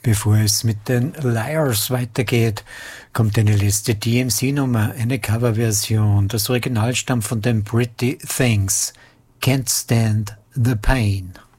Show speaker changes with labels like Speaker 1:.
Speaker 1: Bevor es mit den Liars weitergeht, kommt eine letzte DMC-Nummer, eine Coverversion. Das Original stammt von den Pretty Things. Can't Stand the Pain.